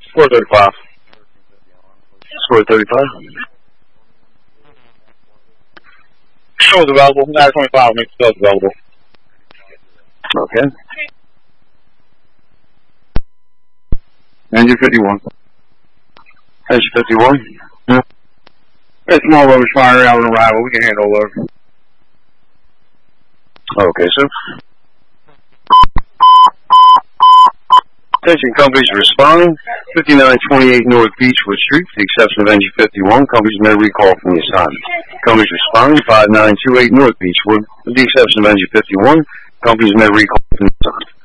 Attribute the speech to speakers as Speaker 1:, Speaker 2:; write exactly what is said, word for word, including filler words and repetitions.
Speaker 1: Score thirty-five. Score thirty-five. Show is available. nine twenty-five makes the available. Okay. Engine fifty-one. Engine fifty-one. Yeah. It's small rubbish fire out on arrival. We can handle over. Okay, sir. Attention companies responding. fifty-nine twenty-eight North Beechwood Street, for the exception of Engine fifty-one. Companies may recall from the assignment. Companies responding. five nine two eight North Beechwood, with the exception of Engine fifty-one. Companies may recall from the assignment.